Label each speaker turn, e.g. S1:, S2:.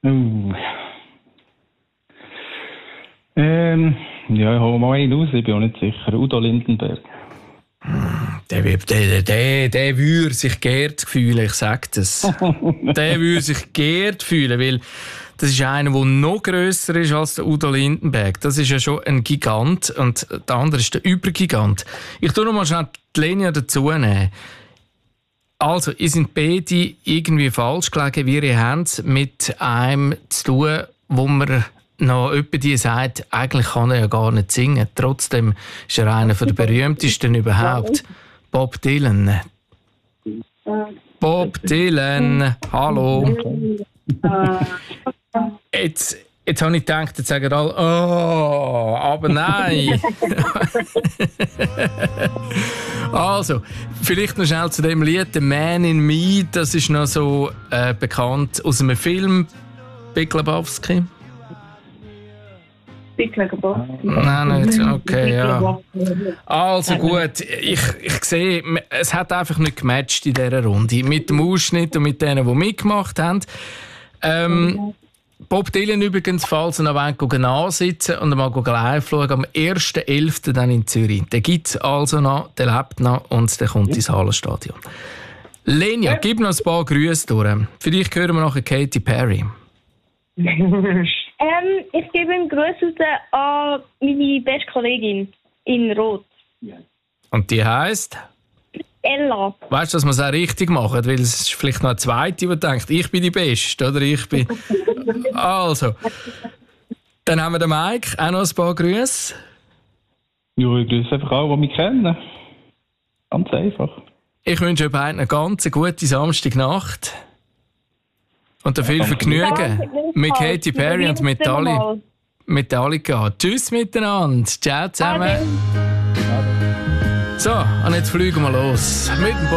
S1: Uh. Ja, ich hole mal einen aus, ich bin auch nicht sicher. Udo Lindenberg.
S2: Der würde sich geehrt fühlen, ich sage das. Der würde sich geehrt fühlen, weil das ist einer, der noch grösser ist als der Udo Lindenberg. Das ist ja schon ein Gigant und der andere ist der Übergigant. Ich tue noch mal schnell die Linie dazu nehmen. Also, ihr seid beide irgendwie falsch gelegen, wie ihr habt mit einem zu tun, wo man noch jemand die sagt, eigentlich kann er ja gar nicht singen. Trotzdem ist er einer der berühmtesten überhaupt. Bob Dylan. Bob Dylan, hallo. Jetzt habe ich gedacht, jetzt sagen alle, oh, aber nein. Also, vielleicht noch schnell zu dem Lied «The Man in Me». Das ist noch so bekannt aus einem Film. Big Lebowski. Nein, nicht. Okay, ja. Also gut, ich sehe, es hat einfach nicht gematcht in dieser Runde. Mit dem Ausschnitt und mit denen, die mitgemacht haben. Bob Dylan übrigens, falls ihr noch ansitzen und mal live schauen, am 1.11. dann in Zürich. Den gibt es also noch, der lebt noch und der kommt ins Hallenstadion. Lenia, gib noch ein paar Grüße durch. Vielleicht hören wir nachher Katy Perry.
S3: Ich gebe einen Gruß raus an meine beste Kollegin in Rot.
S2: Und die heisst?
S3: Ella.
S2: Weißt du, dass wir es auch richtig machen? Weil es ist vielleicht noch eine zweite, die denkt, ich bin die Beste, oder ich bin... Also, dann haben wir den Mike, auch noch ein paar Grüße.
S1: Ja, ich grüße einfach alle, die mich kennen. Ganz einfach.
S2: Ich wünsche euch beiden eine ganz gute Samstagnacht. Und viel Vergnügen mit Katy Perry und mit Metallica. Tschüss miteinander. Ciao zusammen. So, und jetzt fliegen wir los. Mit dem